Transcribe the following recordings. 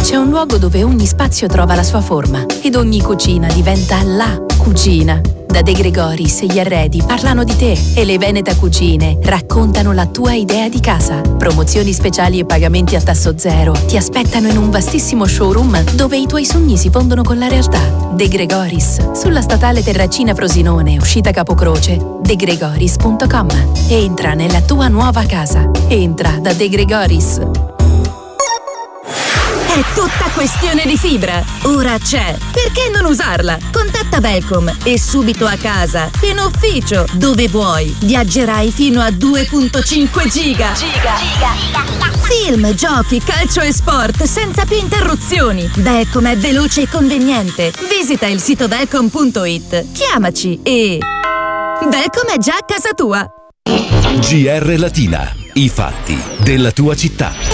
c'è un luogo dove ogni spazio trova la sua forma ed ogni cucina diventa la cucina. Da De Gregoris gli arredi parlano di te e le Veneta Cucine raccontano la tua idea di casa. Promozioni speciali e pagamenti a tasso zero ti aspettano in un vastissimo showroom dove i tuoi sogni si fondono con la realtà. De Gregoris, sulla statale Terracina Frosinone, uscita Capocroce, degregoris.com. Entra nella tua nuova casa. Entra da De Gregoris. È tutta questione di fibra. Ora c'è. Perché non usarla? Contatta Velcom e subito a casa, in ufficio, dove vuoi. Viaggerai fino a 2.5 giga. Film, giochi, calcio e sport senza più interruzioni. Velcom è veloce e conveniente. Visita il sito velcom.it. Chiamaci e... Velcom è già a casa tua. GR Latina. I fatti della tua città.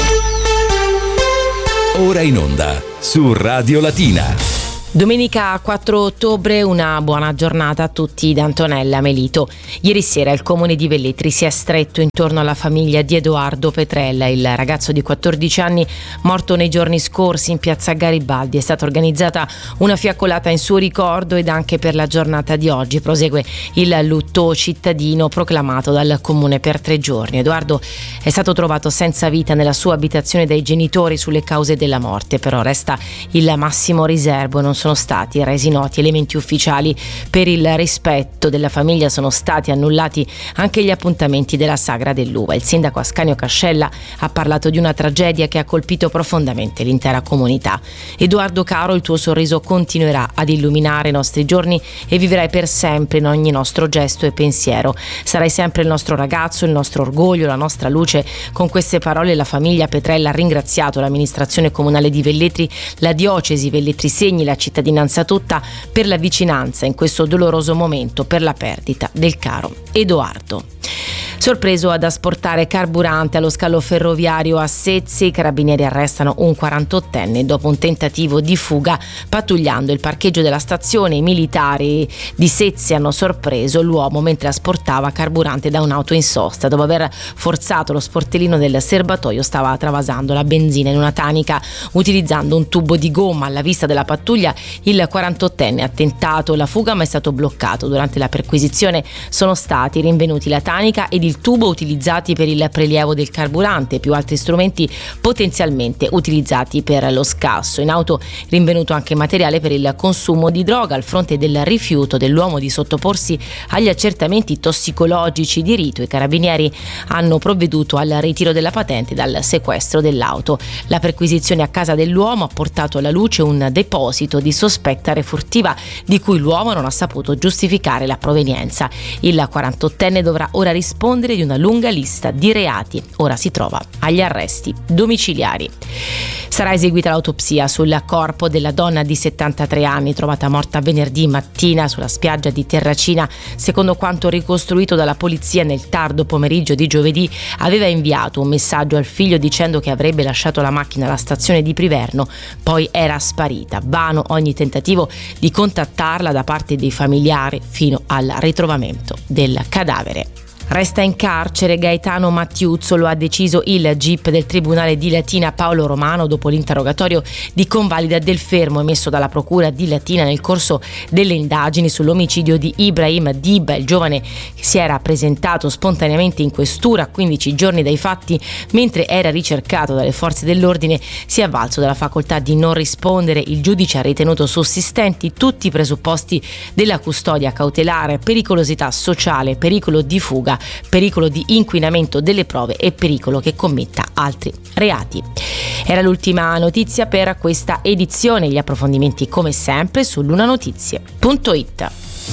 Ora in onda su Radio Latina. Domenica 4 ottobre, una buona giornata a tutti da Antonella Melito. Ieri sera il comune di Velletri si è stretto intorno alla famiglia di Edoardo Petrella, il ragazzo di 14 anni morto nei giorni scorsi in piazza Garibaldi. È stata organizzata una fiaccolata in suo ricordo ed anche per la giornata di oggi prosegue il lutto cittadino proclamato dal comune per 3 giorni. Edoardo è stato trovato senza vita nella sua abitazione dai genitori sulle cause della morte, però resta il massimo riservo. Non sono stati resi noti elementi ufficiali. Per il rispetto della famiglia sono stati annullati anche gli appuntamenti della Sagra dell'Uva. Il sindaco Ascanio Cascella ha parlato di una tragedia che ha colpito profondamente l'intera comunità. Edoardo caro, il tuo sorriso continuerà ad illuminare i nostri giorni e vivrai per sempre in ogni nostro gesto e pensiero. Sarai sempre il nostro ragazzo, il nostro orgoglio, la nostra luce. Con queste parole la famiglia Petrella ha ringraziato l'amministrazione comunale di Velletri, la diocesi Velletri Segni, la cittadinanza tutta per la vicinanza in questo doloroso momento per la perdita del caro Edoardo. Sorpreso ad asportare carburante allo scalo ferroviario a Sezze, i carabinieri arrestano un 48enne dopo un tentativo di fuga. Pattugliando il parcheggio della stazione, i militari di Sezze hanno sorpreso l'uomo mentre asportava carburante da un'auto in sosta. Dopo aver forzato lo sportellino del serbatoio, stava travasando la benzina in una tanica utilizzando un tubo di gomma. Alla vista della pattuglia il 48enne ha tentato la fuga ma è stato bloccato. Durante la perquisizione sono stati rinvenuti la tanica ed il tubo utilizzati per il prelievo del carburante, più altri strumenti potenzialmente utilizzati per lo scasso. In auto rinvenuto anche materiale per il consumo di droga. Al fronte del rifiuto dell'uomo di sottoporsi agli accertamenti tossicologici di rito, i carabinieri hanno provveduto al ritiro della patente e dal sequestro dell'auto. La perquisizione a casa dell'uomo ha portato alla luce un deposito di sospetta refurtiva di cui l'uomo non ha saputo giustificare la provenienza. Il 48enne dovrà ora rispondere di una lunga lista di reati. Ora si trova agli arresti domiciliari. Sarà eseguita l'autopsia sul corpo della donna di 73 anni trovata morta venerdì mattina sulla spiaggia di Terracina. Secondo quanto ricostruito dalla polizia, nel tardo pomeriggio di giovedì aveva inviato un messaggio al figlio dicendo che avrebbe lasciato la macchina alla stazione di Priverno, poi era sparita. Vano ogni tentativo di contattarla da parte dei familiari fino al ritrovamento del cadavere. Resta in carcere Gaetano Mattiuzzo, lo ha deciso il GIP del Tribunale di Latina Paolo Romano dopo l'interrogatorio di convalida del fermo emesso dalla Procura di Latina nel corso delle indagini sull'omicidio di Ibrahim Diba. Il giovane si era presentato spontaneamente in questura a 15 giorni dai fatti. Mentre era ricercato dalle forze dell'ordine, si è avvalso della facoltà di non rispondere. Il giudice ha ritenuto sussistenti tutti i presupposti della custodia cautelare: pericolosità sociale, pericolo di fuga, pericolo di inquinamento delle prove e pericolo che commetta altri reati. Era l'ultima notizia per questa edizione. Gli approfondimenti come sempre su lunanotizie.it.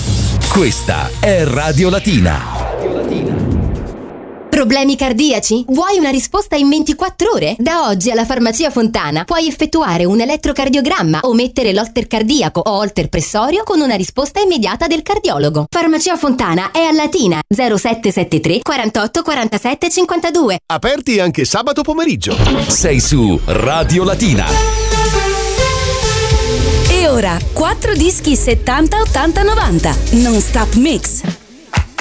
Questa è Radio Latina. Problemi cardiaci? Vuoi una risposta in 24 ore? Da oggi alla Farmacia Fontana puoi effettuare un elettrocardiogramma o mettere l'holter cardiaco o holter pressorio con una risposta immediata del cardiologo. Farmacia Fontana è a Latina 0773 48 47 52. Aperti anche sabato pomeriggio. Sei su Radio Latina. E ora 4 dischi 70 80 90 Non Stop Mix.